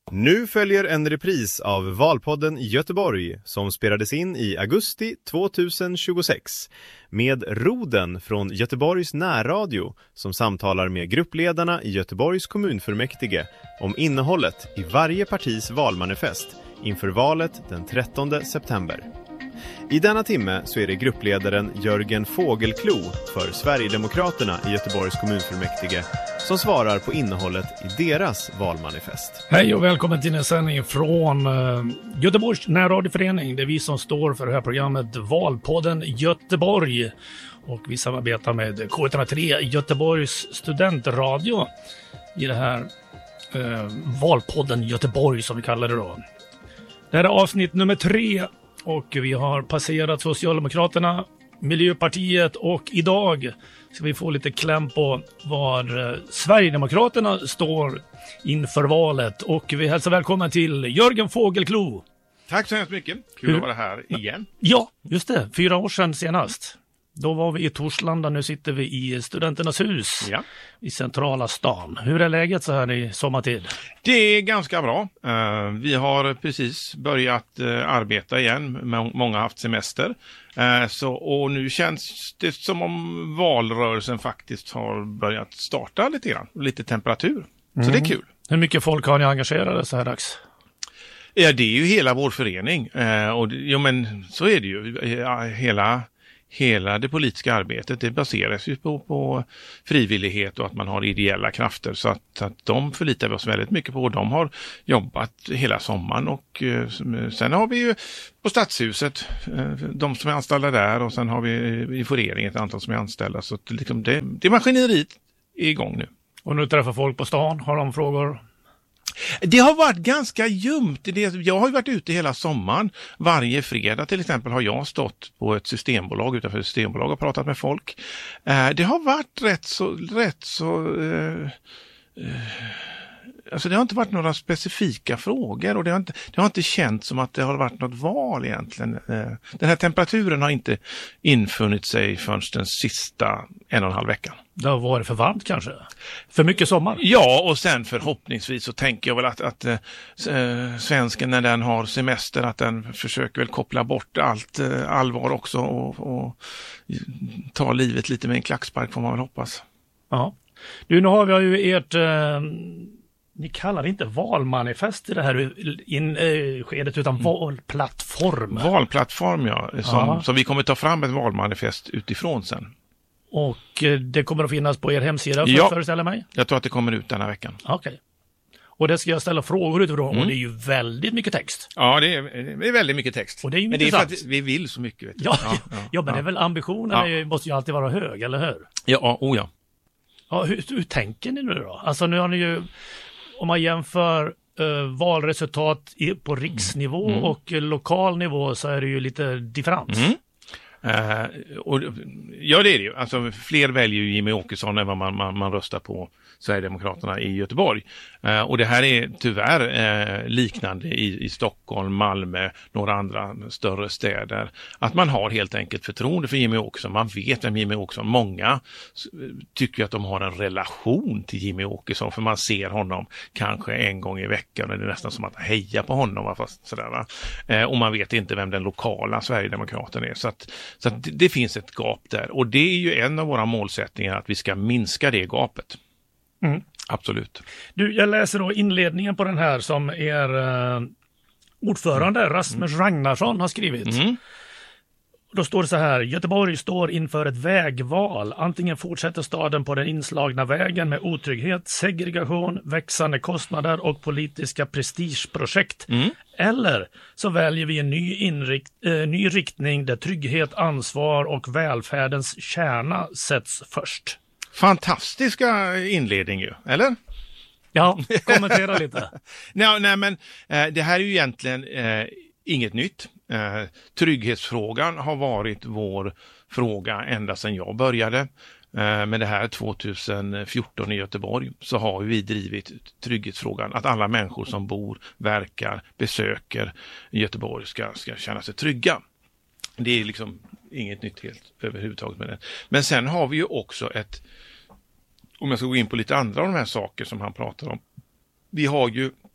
Nu följer en repris av Valpodden Göteborg som spelades in i augusti 2026 med Roden från Göteborgs närradio som samtalar med gruppledarna i Göteborgs kommunfullmäktige om innehållet i varje partis valmanifest inför valet den 13 september. I denna timme så är det gruppledaren Jörgen Fågelklo för Sverigedemokraterna i Göteborgs kommunfullmäktige som svarar på innehållet i deras valmanifest. Hej och välkommen till en sändning från Göteborgs närradioförening. Det är vi som står för det här programmet Valpodden Göteborg. Och vi samarbetar med K103 Göteborgs studentradio i det här Valpodden Göteborg som vi kallar det då. Det här är avsnitt nummer 3. Och vi har passerat Socialdemokraterna, Miljöpartiet och idag ska vi få lite kläm på var Sverigedemokraterna står inför valet. Och vi hälsar välkommen till Jörgen Fågelklo. Tack så hemskt mycket. Kul att vara här igen. Ja, just det. 4 år sedan senast. Då var vi i Torslanda, nu sitter vi i Studenternas hus i centrala stan. Hur är läget så här i sommartid? Det är ganska bra. Vi har precis börjat arbeta igen. Många har haft semester. Och nu känns det som om valrörelsen faktiskt har börjat starta lite grann. Lite temperatur. Så det är kul. Hur mycket folk har ni engagerade så här dags? Ja, det är ju hela vår förening. Men så är det ju. Hela det politiska arbetet, det baseras ju på frivillighet och att man har ideella krafter, så att de förlitar vi oss väldigt mycket på. De har jobbat hela sommaren och sen har vi ju på Stadshuset de som är anställda där, och sen har vi i föreningen ett antal som är anställda, så att liksom det maskineriet är igång nu. Och nu träffar folk på stan, har de frågor? Det har varit ganska ljumt. Jag har ju varit ute hela sommaren. Varje fredag till exempel har jag stått på ett systembolag utanför ett systembolag och pratat med folk. Det har varit alltså det har inte varit några specifika frågor, och det har inte känts som att det har varit något val egentligen. Den här temperaturen har inte infunnit sig förrän den sista 1,5 veckan. Det har varit för varmt kanske? För mycket sommar? Ja, och sen förhoppningsvis så tänker jag väl att svensken när den har semester, att den försöker väl koppla bort allt allvar också och ta livet lite med en klackspark, får man väl hoppas. Ja. Du, nu har vi ju ert... Ni kallar det inte valmanifest i det här skedet, utan valplattform. Valplattform, ja. Som vi kommer ta fram ett valmanifest utifrån sen. Och det kommer att finnas på er hemsida, föreställer mig? Jag tror att det kommer ut den här veckan. Okej. Och det ska jag ställa frågor utifrån, och det är ju väldigt mycket text. Ja, det är väldigt mycket text. Och det är ju men det är för att vi vill så mycket. Vet du. Ja, men det är väl ambitionen måste ju alltid vara hög, eller hur? Ja, Ja, hur tänker ni nu då? Alltså nu har ni ju... Om man jämför valresultat på riksnivå och lokal nivå, så är det ju lite differens. Ja, det är det ju. Alltså, fler väljer ju Jimmie Åkesson än vad man röstar på Sverigedemokraterna i Göteborg. Och det här är tyvärr liknande i Stockholm, Malmö, några andra större städer. Att man har helt enkelt förtroende för Jimmie Åkesson. Man vet vem Jimmie Åkesson. Många tycker att de har en relation till Jimmie Åkesson, för man ser honom kanske en gång i veckan, och det är nästan som att heja på honom. Fast sådär, va? Och man vet inte vem den lokala Sverigedemokraten är. Så att det finns ett gap där. Och det är ju en av våra målsättningar, att vi ska minska det gapet. Absolut. Du, jag läser då inledningen på den här som er ordförande Rasmus Ragnarsson har skrivit. Då står det så här: Göteborg står inför ett vägval. Antingen fortsätter staden på den inslagna vägen med otrygghet, segregation, växande kostnader och politiska prestigeprojekt. Eller så väljer vi en ny riktning där trygghet, ansvar och välfärdens kärna sätts först. Fantastiska inledning ju, eller? Ja, kommentera lite. Nej, men det här är ju egentligen inget nytt. Trygghetsfrågan har varit vår fråga ända sedan jag började. Men det här 2014 i Göteborg så har vi drivit trygghetsfrågan. Att alla människor som bor, verkar, besöker Göteborg ska känna sig trygga. Det är liksom inget nytt helt överhuvudtaget med det. Men sen har vi ju också om jag ska gå in på lite andra av de här saker som han pratar om. Vi har ju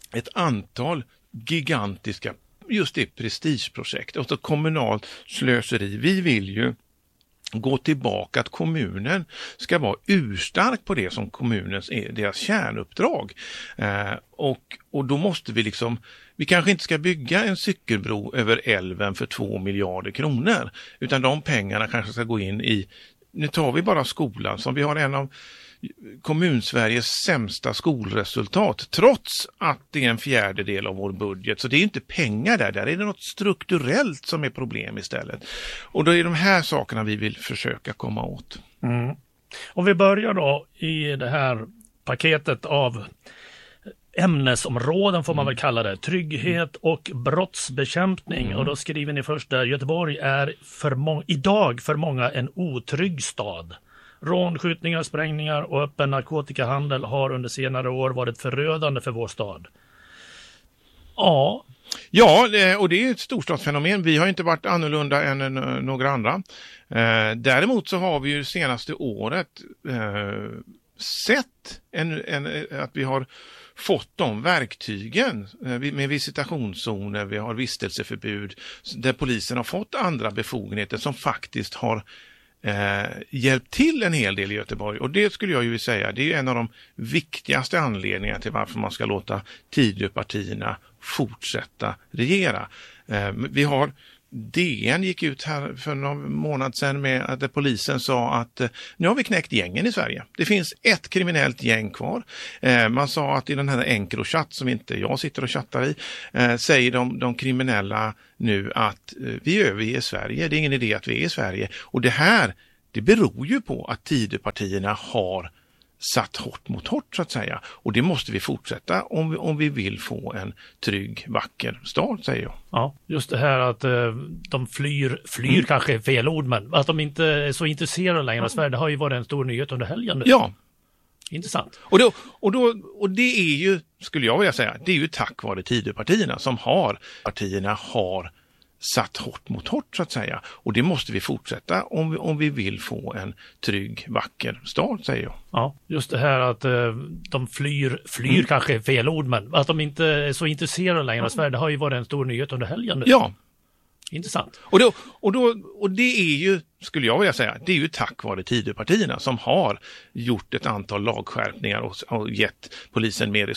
ett antal gigantiska, just det, prestigeprojekt och så kommunalt slöseri. Vi vill ju gå tillbaka, att kommunen ska vara urstark på det som kommunens är deras kärnuppdrag. Och då måste vi vi kanske inte ska bygga en cykelbro över älven för 2 miljarder kronor, utan de pengarna kanske ska gå in i, nu tar vi bara skolan som vi har en av Kommunsveriges sämsta skolresultat, trots att det är en fjärdedel av vår budget. Så det är inte pengar där är det något strukturellt som är problem istället. Och då är de här sakerna vi vill försöka komma åt. Mm. Om vi börjar då i det här paketet av ämnesområden får man väl kalla det, trygghet och brottsbekämpning. Och då skriver ni först där, Göteborg är idag för många en otrygg stad. Rån, skjutningar, sprängningar och öppen narkotikahandel har under senare år varit förödande för vår stad. Ja. Ja, och det är ett storstadsfenomen. Vi har inte varit annorlunda än några andra. Däremot så har vi ju senaste året sett att vi har fått de verktygen med visitationszoner, vi har vistelseförbud, där polisen har fått andra befogenheter som faktiskt har hjälpt till en hel del i Göteborg. Och det skulle jag ju säga, det är en av de viktigaste anledningarna till varför man ska låta Tidöpartierna fortsätta regera. Vi har DN gick ut här för någon månad sedan med att polisen sa att nu har vi knäckt gängen i Sverige. Det finns ett kriminellt gäng kvar. Man sa att i den här Encrochat som inte jag sitter och chattar i, säger de kriminella nu att vi överger Sverige. Det är ingen idé att vi är i Sverige. Och det beror ju på att Tidöpartierna har satt hårt mot hårt så att säga. Och det måste vi fortsätta om vi vill få en trygg, vacker stad, säger jag. Ja, just det här att de flyr kanske är fel ord, men att de inte är så intresserade längre av Sverige, det har ju varit en stor nyhet under helgen nu. Ja. Intressant. Och det är ju, skulle jag vilja säga, det är ju tack vare Tidöpartierna partierna har satt hårt mot hårt så att säga. Och det måste vi fortsätta om vi vill få en trygg, vacker stad, säger jag. Ja, just det här att de flyr kanske är fel ord, men att de inte är så intresserade längre av Sverige, det har ju varit en stor nyhet under helgen nu. Ja. Intressant. Och det är ju, skulle jag vilja säga, det är ju tack vare Tidöpartierna som har gjort ett antal lagskärpningar och gett polisen mer